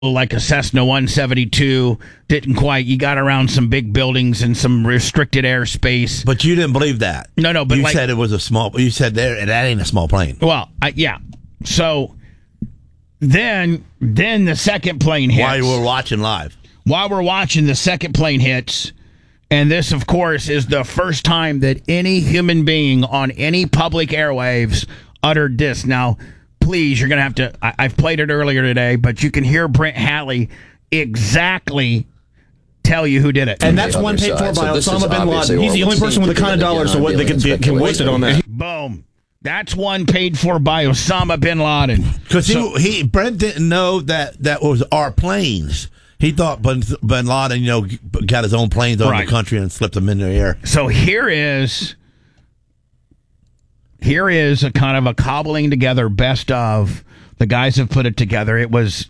like a Cessna 172, didn't quite. You got around some big buildings and some restricted airspace. But you didn't believe that. No, but you said it was a small. You said that ain't a small plane. Well, yeah. So then the second plane hits. While you were watching live. While we're watching, the second plane hits. And this, of course, is the first time that any human being on any public airwaves uttered this. Now, please, you're going to have to... I've played it earlier today, but you can hear Brent Halley exactly tell you who did it. And that's one paid for by Osama bin Laden. He's the only person with a kind of dollars, so what they can waste it on that. Boom. That's one paid for by Osama bin Laden. Because Brent didn't know that was our planes. He thought bin Laden, got his own planes over the country and slipped them in the air. So here is a kind of a cobbling together best of. The guys have put it together. It was,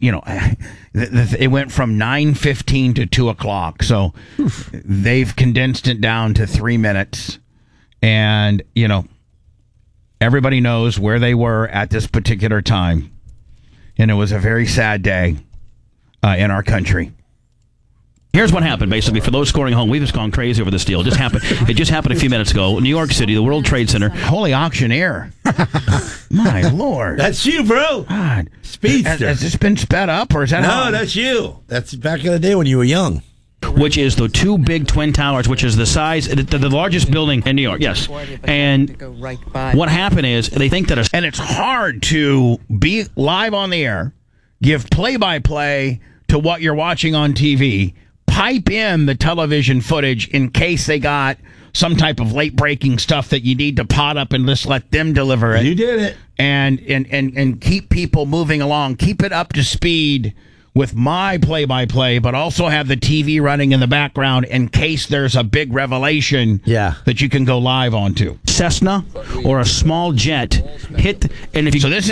it went from 9:15 to 2 o'clock. So they've condensed it down to 3 minutes. And, everybody knows where they were at this particular time. And it was a very sad day in our country. Here's what happened, basically, for those scoring home. We've just gone crazy over this deal. It just happened a few minutes ago. New York City, the World Trade Center. Holy auctioneer. My Lord. That's you, bro. God. Speedster. Has this been sped up, or is that No, that's you. That's back in the day when you were young. Which is the two big twin towers, which is the size, the largest building in New York. Yes. And what happened is they think that... And it's hard to be live on the air, give play-by-play to what you're watching on TV, pipe in the television footage in case they got some type of late-breaking stuff that you need to pot up and just let them deliver it. You did it. And keep people moving along. Keep it up to speed with my play-by-play, but also have the TV running in the background in case there's a big revelation that you can go live onto. Cessna or a small jet hit, and if you... So this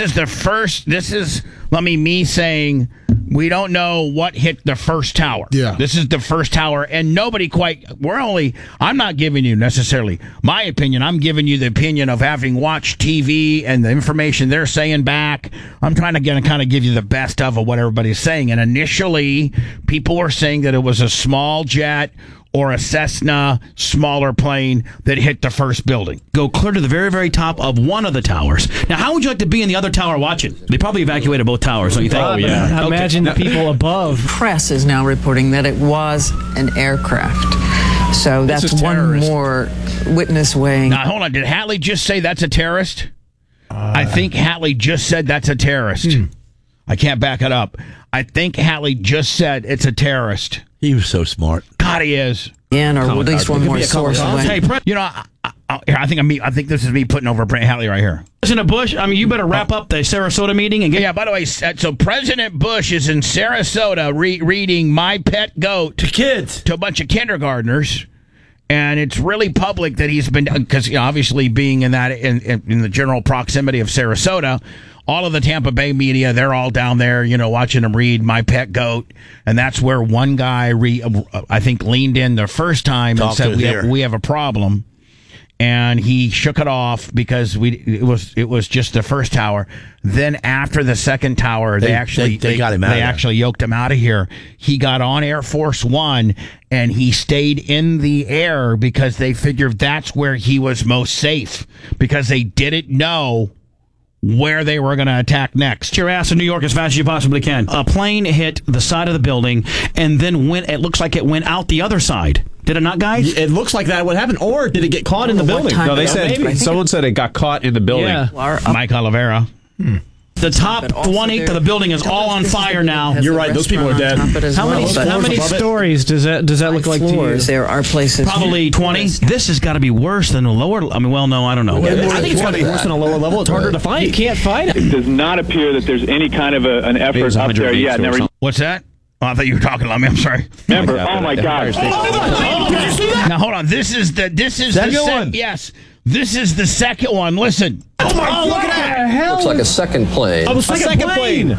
is me saying we don't know what hit the first tower. Yeah. This is the first tower, and I'm not giving you necessarily my opinion. I'm giving you the opinion of having watched TV and the information they're saying back. I'm trying to kind of give you the best of what everybody's saying. And initially, people were saying that it was a small jet or a Cessna, smaller plane that hit the first building. Go clear to the very, very top of one of the towers. Now, how would you like to be in the other tower watching? They probably evacuated both towers, don't you think? Oh, yeah. Imagine the people above. Press is now reporting that it was an aircraft. So that's one more witness weighing. Now, hold on. Did Hatley just say that's a terrorist? I think Hatley just said that's a terrorist. I can't back it up. I think Hatley just said it's a terrorist. He was so smart. God, he is. Yeah, or at least one more source away. Hey, I think this is me putting over Brent Halley right here. President Bush, you better wrap up the Sarasota meeting and get... Yeah, by the way, so President Bush is in Sarasota reading My Pet Goat to kids, to a bunch of kindergartners, and it's really public that he's been, because obviously being in the general proximity of Sarasota, all of the Tampa Bay media, they're all down there, watching him read My Pet Goat. And that's where one guy, I think, leaned in the first time and said, we have a problem. And he shook it off because it was just the first tower. Then after the second tower, they got him out. They actually yoked him out of here. He got on Air Force One and he stayed in the air because they figured that's where he was most safe, because they didn't know where they were going to attack next. Get your ass in New York as fast as you possibly can. A plane hit the side of the building and then it looks like it went out the other side. Did it not, guys? It looks like that would happen. Or did it get caught in the building? No, they said someone said it got caught in the building. Yeah. Mike Oliveira. The top 1/8 of the building is all on fire now. You're right. Those people are dead. How many stories does that look like to you? There are places. Probably 20. This has got to be worse than a lower. I don't know. I think it's got to be worse than a lower level. It's harder to fight. You can't fight it. It does not appear that there's any kind of an effort up there yet. What's that? Oh, I thought you were talking about me. I'm sorry. Remember? Oh my God! Now hold on. This is the second one. Yes. This is the second one. Listen. Oh, look at that! Looks like a second plane. A second plane.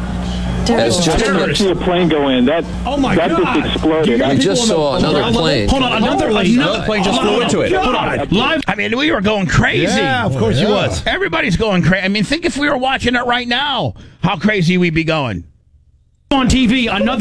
I see a plane go in. That just exploded. I just saw another plane. Hold on, another plane just flew into it. Hold on. Live. I mean, we were going crazy. Yeah, of course you was. Everybody's going crazy. I mean, think if we were watching it right now, how crazy we'd be going. on TV. Another